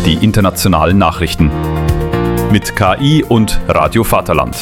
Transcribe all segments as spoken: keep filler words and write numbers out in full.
die internationalen Nachrichten. Mit K I und Radio Vaterland.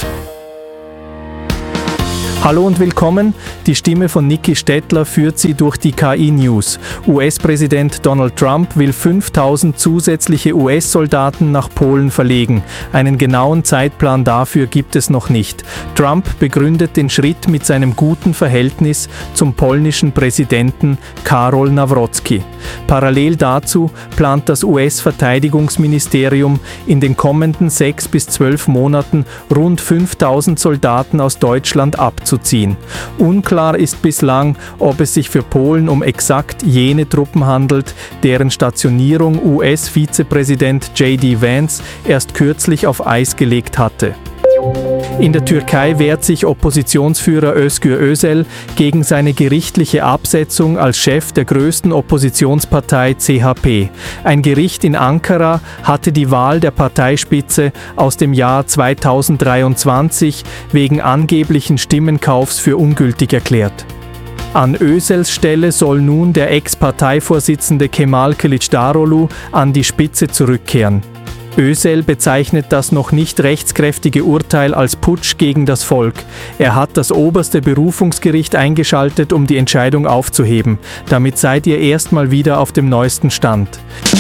Hallo und willkommen. Die Stimme von Niki Stettler führt Sie durch die K I-News. U S-Präsident Donald Trump will fünftausend zusätzliche U S-Soldaten nach Polen verlegen. Einen genauen Zeitplan dafür gibt es noch nicht. Trump begründet den Schritt mit seinem guten Verhältnis zum polnischen Präsidenten Karol Nawrocki. Parallel dazu plant das U S-Verteidigungsministerium in den kommenden sechs bis zwölf Monaten rund fünftausend Soldaten aus Deutschland abzuziehen. Unklar ist bislang, ob es sich für Polen um exakt jene Truppen handelt, deren Stationierung U S-Vizepräsident J D Vance erst kürzlich auf Eis gelegt hatte. In der Türkei wehrt sich Oppositionsführer Özgür Özel gegen seine gerichtliche Absetzung als Chef der größten Oppositionspartei C H P. Ein Gericht in Ankara hatte die Wahl der Parteispitze aus dem Jahr zweitausenddreiundzwanzig wegen angeblichen Stimmenkaufs für ungültig erklärt. An Özels Stelle soll nun der Ex-Parteivorsitzende Kemal Kılıçdaroğlu an die Spitze zurückkehren. Özel bezeichnet das noch nicht rechtskräftige Urteil als Putsch gegen das Volk. Er hat das oberste Berufungsgericht eingeschaltet, um die Entscheidung aufzuheben. Damit seid ihr erstmal wieder auf dem neuesten Stand.